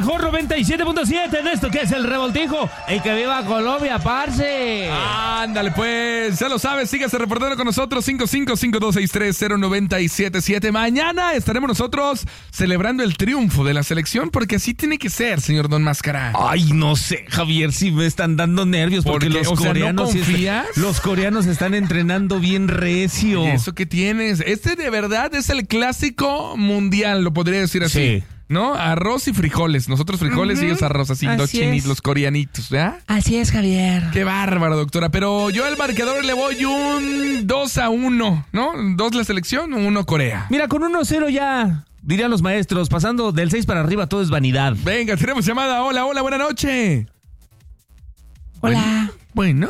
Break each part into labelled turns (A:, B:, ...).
A: mejor 97.7 en esto que es el Revoltijo. ¡Y que viva Colombia, parce!
B: Ándale, pues, ya lo sabes, sígase reportando con nosotros, 5552630977. Mañana estaremos nosotros celebrando el triunfo de la selección, porque así tiene que ser, señor Don Máscara.
A: Ay, no sé, Javier, si me están dando nervios porque
B: ¿Por qué?
A: los
B: O sea, ¿no
A: coreanos
B: confías?
A: los coreanos están entrenando bien recio.
B: ¿Y eso qué tienes? Este de verdad es el clásico mundial, lo podría decir así.
A: Sí.
B: ¿No? Arroz y frijoles. Nosotros frijoles y ellos arroz, así, los chinitos, los coreanitos, ¿ya?
C: Así es, Javier.
B: Qué bárbaro, doctora. Pero yo al marcador le voy un 2-1, ¿no? 2 la selección, 1 Corea.
A: Mira, con 1-0 ya, dirían los maestros, pasando del 6 para arriba todo es vanidad.
B: Venga, tenemos llamada. Hola, buena noche.
C: Hola.
B: Bueno.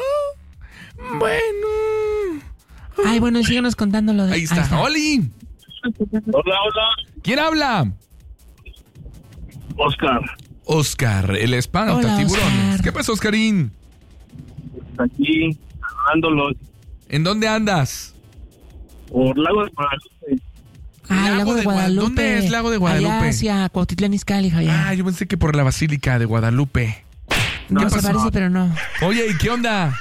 C: Ay, bueno, y síguenos contando lo de...
B: Ahí está. Oli.
D: Hola.
B: ¿Quién habla? Oscar, el espantatiburones.
C: Oscar.
B: ¿Qué pasó, Oscarín?
D: Aquí, dándolos
B: ¿En dónde andas?
D: por Lago de Guadalupe.
C: Ah, el Lago de Guadalupe.
B: ¿Dónde es Lago de Guadalupe?
C: Allá hacia Cuautitlán Izcalli, Javier.
B: Ah, yo pensé que por la Basílica de Guadalupe.
C: no,
B: ¿qué
C: se
B: pasó?
C: parece, pero no.
B: Oye, ¿y qué onda?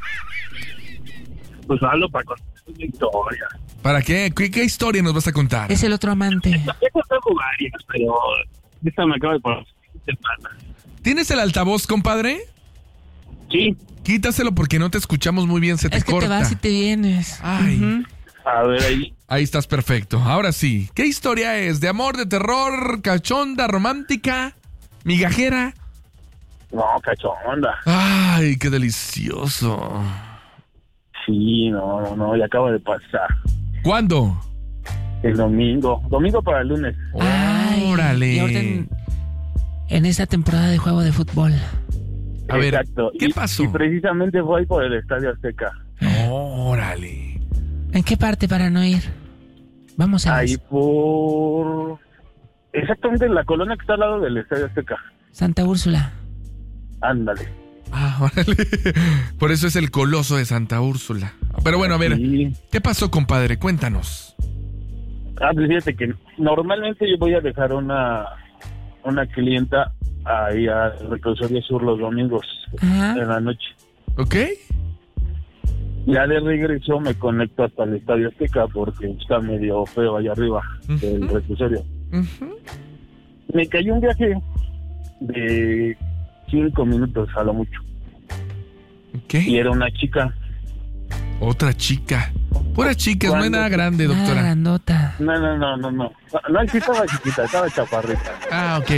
D: Pues hablo para contar una historia.
B: ¿Para qué? ¿Qué historia nos vas a contar?
C: Es el otro amante.
D: Ya conté varias, pero esta me acaba de pasar semana.
B: ¿Tienes el altavoz, compadre?
D: Sí,
B: Quítaselo porque no te escuchamos muy bien, se te
C: Es que
B: corta.
C: te vas y te vienes.
B: Ay,
C: Ujú.
D: a ver ahí.
B: ahí estás perfecto. Ahora sí, ¿qué historia es? ¿De amor, de terror, cachonda, romántica, migajera?
D: No, cachonda.
B: Ay, qué delicioso.
D: Sí, no, ya acaba de pasar.
B: ¿Cuándo?
D: El domingo para el lunes.
C: Ay,
B: Órale.
C: y ahorita en esta temporada de juego de fútbol.
B: A ver,
D: Exacto.
B: ¿qué pasó?
D: Y precisamente fue ahí por el Estadio Azteca.
B: Órale.
C: ¿En qué parte para no ir? Vamos a
D: Ahí por... Exactamente en la colonia que está al lado del Estadio Azteca.
C: Santa Úrsula.
D: Ándale.
B: Ah, órale. Por eso es el Coloso de Santa Úrsula. Pero bueno, a ver,
D: Sí.
B: ¿qué pasó, compadre? Cuéntanos.
D: Pues fíjate que normalmente yo voy a dejar una clienta ahí al Reclusorio Sur los domingos
C: Ajá.
D: en la noche.
B: ¿Ok?
D: Ya de regreso me conecto hasta el Estadio Azteca porque está medio feo allá arriba del reclusorio.
B: Ujú.
D: Me cayó un viaje de 5 minutos a lo mucho
B: Ok.
D: y era una chica.
B: Otra chica. Pura chica, no hay nada grande,
C: Nada
B: doctora.
C: grandota.
D: No, sí estaba chiquita, estaba chaparrita.
B: Ah, ok.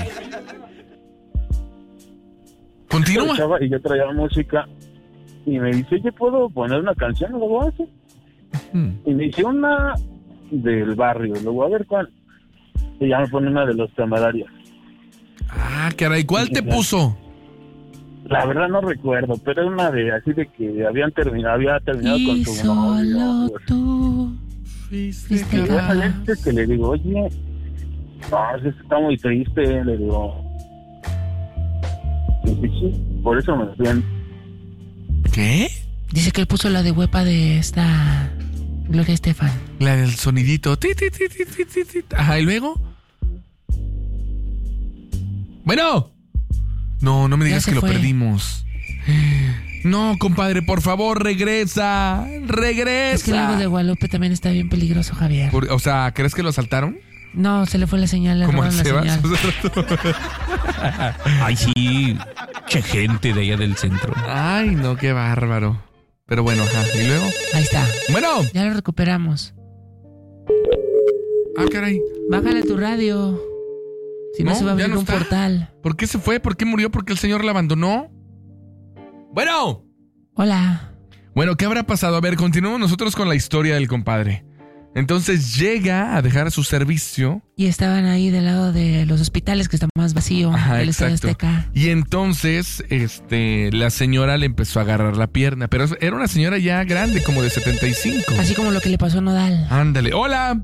B: Continúa.
D: Y yo traía música y me dice, oye, ¿puedo poner una canción? Le digo, sí. Y me dice una del barrio, luego a ver cuál. Y ya me pone una de Los Temerarios.
B: Ah, caray, ¿cuál te puso?
D: La verdad no recuerdo, pero era una de así de que había terminado con
C: Y
D: su novio.
C: solo
D: algo así.
C: tú.
D: Y esa vez que le digo, oye, no, eso está muy triste, le digo. Y sí, por eso me decían.
B: ¿Qué?
C: Dice que él puso la de huepa de esta Gloria Estefan.
B: La del sonidito. Ti, ti, ti, ti, ti, ti, ti. Ajá, ¿y luego? Bueno. No me digas
C: se
B: que lo
C: fue.
B: perdimos. No, compadre, por favor, regresa.
C: Es que el Lago de Guadalupe también está bien peligroso, Javier.
B: O sea, ¿crees que lo asaltaron?
C: No, se le fue la señal, le
B: Como el
C: robaron la
B: Sebas.
C: señal.
A: Ay, sí, che gente de allá del centro.
B: Ay, no, qué bárbaro. Pero bueno, ajá, ¿y luego?
C: Ahí está.
B: Bueno.
C: Ya lo recuperamos.
B: Ah, caray.
C: Bájale tu radio. Si no, se va a
B: ya
C: abrir
B: no
C: un
B: está.
C: portal.
B: ¿Por qué se fue? ¿Por qué murió? ¿Por qué el señor la abandonó? Bueno.
C: Hola.
B: Bueno, ¿qué habrá pasado? A ver, continuamos nosotros con la historia del compadre. Entonces llega a dejar su servicio.
C: Y estaban ahí del lado de los hospitales, que está más vacío.
B: Ajá,
C: El Estadio
B: exacto.
C: Azteca.
B: Y entonces, la señora le empezó a agarrar la pierna. Pero era una señora ya grande, como de 75.
C: Así como lo que le pasó a Nodal.
B: Ándale. ¡Hola!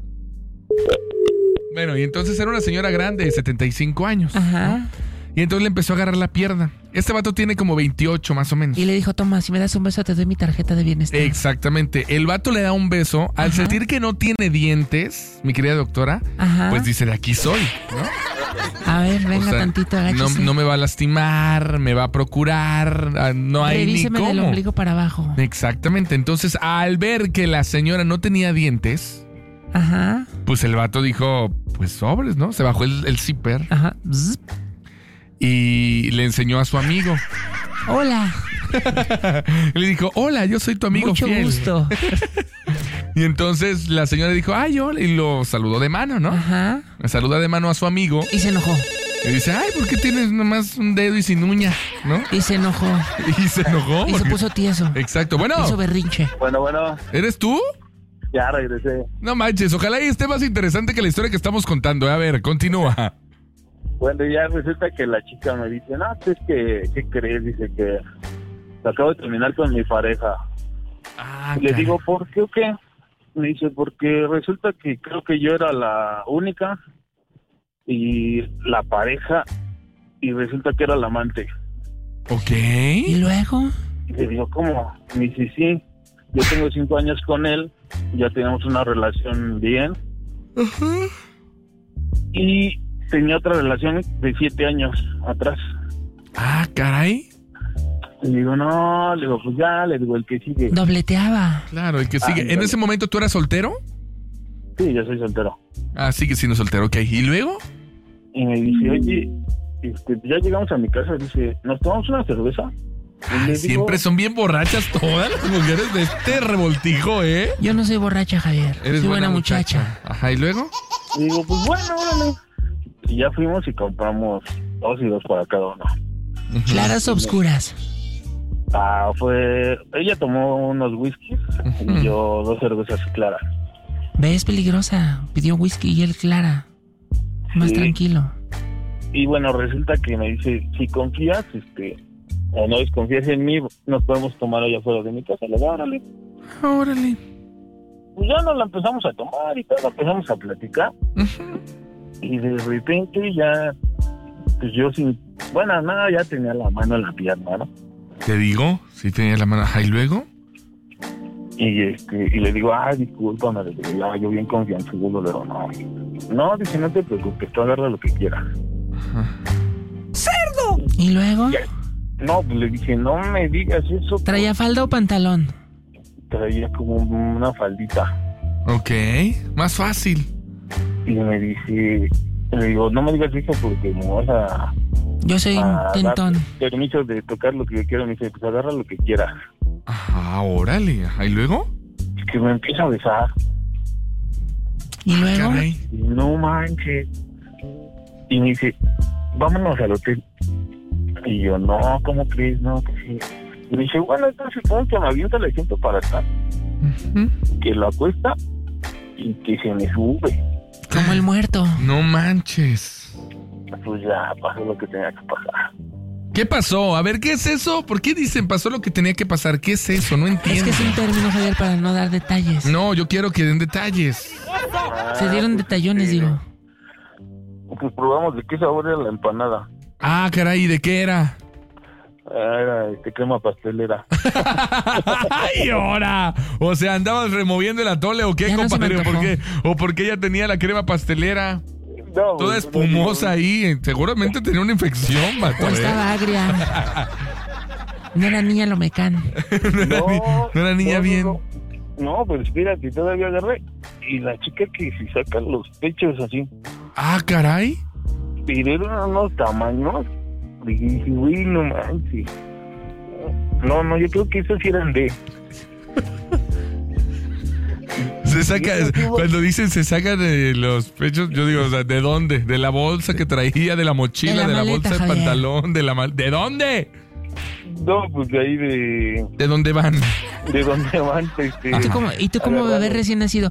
B: Bueno, y entonces era una señora grande de 75 años.
C: Ajá.
B: Y entonces le empezó a agarrar la pierna. Este vato tiene como 28 más o menos.
C: Y le dijo, toma, si me das un beso te doy mi tarjeta de bienestar.
B: Exactamente. El vato le da un beso. Al sentir que no tiene dientes, mi querida doctora, pues dice, de aquí soy, ¿no?
C: A ver, venga, o sea, tantito, agáchese.
B: No me va a lastimar, me va a procurar, no hay
C: Revíseme
B: ni cómo.
C: del ombligo para abajo.
B: Exactamente. Entonces, al ver que la señora no tenía dientes, pues el vato dijo, pues sobres, ¿no? Se bajó el zipper. Y le enseñó a su amigo.
C: Hola.
B: Le dijo, hola, yo soy tu amigo fiel.
C: Mucho gusto.
B: Y entonces la señora dijo, ay, hola, y lo saludó de mano, ¿no? Le saluda de mano a su amigo.
C: Y se enojó.
B: Y dice, ay, ¿por qué tienes nomás un dedo y sin uña? ¿No?
C: Y se enojó.
B: Y se enojó.
C: Y se puso tieso.
B: Exacto, bueno.
C: Hizo berrinche.
D: Bueno.
B: ¿Eres tú?
D: Ya regresé.
B: No manches, ojalá y esté más interesante que la historia que estamos contando. A ver, continúa.
D: Bueno, ya resulta que la chica me dice, no, es que, ¿qué crees? Dice que acabo de terminar con mi pareja. Le digo, ¿por qué o qué? Me dice, porque resulta que creo que yo era la única y la pareja, y resulta que era la amante.
B: Ok.
C: ¿Y luego?
D: Le digo, ¿cómo? Me dice, sí, yo tengo 5 años con él, ya tenemos una relación bien. Y tenía otra relación de 7 años atrás.
B: Ah, caray.
D: Le digo, no, le digo, pues ya, le digo, el que sigue.
C: Dobleteaba.
B: Claro, el que sigue. ¿En ese momento tú eras soltero?
D: Sí, yo soy soltero.
B: Ah, sigue siendo soltero, ok. ¿Y luego?
D: Y me dice, oye, ya llegamos a mi casa, dice, ¿nos tomamos una cerveza? Y le
B: siempre
D: digo,
B: son bien borrachas todas las mujeres de este revoltijo, ¿eh?
C: Yo no soy borracha, Javier.
B: Eres
C: soy buena muchacha.
B: Ajá, ¿y luego?
D: Y digo, pues bueno, órale. Y ya fuimos y compramos 2 y 2 para cada uno.
C: ¿Claras o obscuras?
D: Ella tomó unos whiskies y yo 2 cervezas claras.
C: ¿Ves? Peligrosa. Pidió whisky y él clara. Más tranquilo.
D: Y bueno, resulta que me dice, si confías, o no desconfías en mí, nos podemos tomar allá afuera de mi casa. Le digo, órale.
B: Órale.
D: Pues ya nos la empezamos a tomar y todo, empezamos a platicar. Y de repente ya, pues yo sin, bueno, nada, ya tenía la mano en la pierna, ¿no?
B: ¿Te digo? Sí tenía la mano. Ajá, ¿y luego?
D: Y le digo, discúlpame, le digo, ya, yo bien confianzudo, le digo, no, dice, no te preocupes, tú agarra lo que quieras.
C: ¡Cerdo! ¿Y luego?
D: Ya, no, pues le dije, no me digas eso.
C: ¿Traía falda o pantalón?
D: Traía como una faldita.
B: Ok, más fácil.
D: Y me dice, le digo, no me digas eso porque me vas a...
C: Yo soy tentón.
D: Permiso de tocar lo que yo quiero. Me dice, pues agarra lo que quieras.
B: Ajá, órale. Ajá, ¿y luego?
D: Es que me empieza a besar.
C: ¿Y luego?
B: Caray.
D: No manches. Y me dice, vámonos al hotel. Y yo, no, ¿cómo crees? No, que sí. Y me dice, bueno, entonces pon que me avienta el asiento para atrás. Que lo acuesta y que se me sube.
C: Como el muerto.
B: No manches.
D: Pues ya pasó lo que tenía que pasar.
B: ¿Qué pasó? A ver, ¿qué es eso? ¿Por qué dicen pasó lo que tenía que pasar? ¿Qué es eso? No entiendo.
C: Es que es un término, Javier, para no dar detalles.
B: No, yo quiero que den detalles.
C: Se dieron detallones, digo.
D: Pues probamos de qué sabor era la empanada.
B: Ah, caray, ¿y de qué era?
D: Era crema pastelera.
B: ¡Ay, ahora! O sea, ¿andabas removiendo el atole o qué,
C: Ya no
B: compadre?
C: se me
B: ¿Por qué? ¿O porque ella tenía la crema pastelera?
D: No,
B: Toda espumosa ahí. Seguramente tenía una infección, vato.
C: O estaba agria. No era niña Lomecán.
B: No era niña bien.
D: No, pero espérate, todavía agarré. Y la chica que si saca los pechos así.
B: Ah, caray.
D: Pero eran unos tamaños. Dije, uy, no manches. No, yo creo que esos sí eran de...
B: Se saca, cuando dicen se saca de los pechos, yo digo, o sea, ¿de dónde? ¿De la bolsa que traía, de la mochila, de la
C: maleta,
B: bolsa de
C: Javier.
B: pantalón, de la ¿de dónde?
D: No, pues de ahí de...
B: ¿De dónde van?
D: ¿De dónde van?
C: ¿Y tú como bebé recién nacido?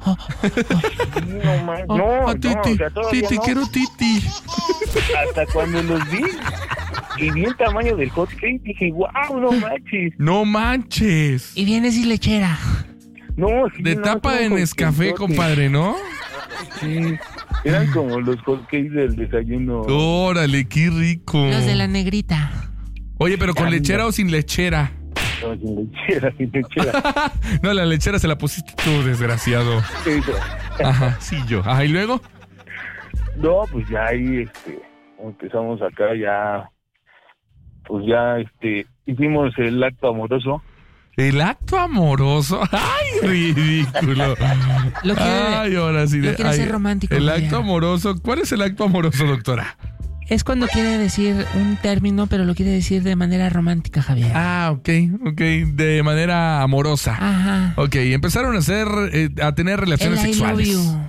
D: No, man, no,
B: titi,
D: o sea, todavía
B: titi,
D: no.
B: quiero titi.
D: Hasta cuando los vi y vi el tamaño del hot cake, dije, wow, no manches.
B: No manches.
C: Y vienes y lechera.
D: No, sí,
B: De
D: no,
B: tapa
D: como
B: en
D: hot
B: Nescafé,
D: cakesotes.
B: compadre, ¿no?
D: Sí, eran como los hot cakes del desayuno.
B: Órale, qué rico.
C: Los de la negrita.
B: Oye, pero ¿con lechera o sin lechera?
D: No, sin lechera.
B: No, la lechera se la pusiste tú, desgraciado.
D: Sí,
B: Ajá, sí, yo. Ajá, ¿y luego?
D: no, pues ya ahí, empezamos acá ya, pues ya, hicimos el acto amoroso.
B: ¿El acto amoroso? ¡Ay, ridículo! Ay, ahora sí.
C: Lo quiere hacer romántico.
B: El
C: Javier.
B: acto amoroso. ¿Cuál es el acto amoroso, doctora?
C: Es cuando quiere decir un término, pero lo quiere decir de manera romántica, Javier.
B: Ah, ok. De manera amorosa.
C: Ajá.
B: Ok, empezaron a tener relaciones
C: El I love
B: sexuales.
C: you.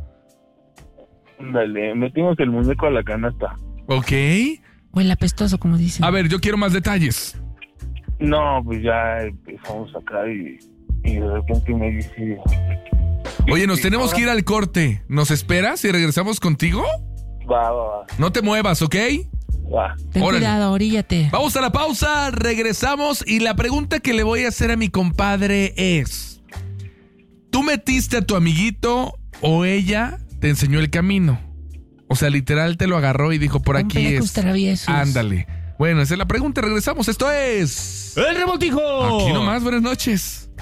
D: Dale, metimos el muñeco a la canasta.
B: Ok.
C: O el apestoso, como dicen.
B: A ver, yo quiero más detalles.
D: No, pues ya empezamos acá y de repente me dice...
B: Oye, nos tenemos que ir al corte. ¿Nos esperas y regresamos contigo?
D: Va.
B: No te muevas, ¿ok?
D: Va.
C: Ten
B: órale.
C: cuidado, oríllate.
B: Vamos a la pausa, regresamos y la pregunta que le voy a hacer a mi compadre es: ¿tú metiste a tu amiguito o ella te enseñó el camino? O sea, literal te lo agarró y dijo, por aquí
C: Complejos
B: es.
C: traviesos.
B: Ándale. Bueno, esa es la pregunta, regresamos. Esto es...
A: ¡El Revoltijo!
B: Aquí nomás, buenas noches.